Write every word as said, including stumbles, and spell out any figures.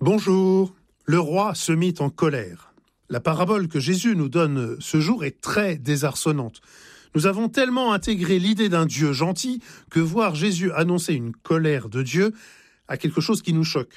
Bonjour. Le roi se mit en colère. La parabole que Jésus nous donne ce jour est très désarçonnante. Nous avons tellement intégré l'idée d'un Dieu gentil que voir Jésus annoncer une colère de Dieu a quelque chose qui nous choque.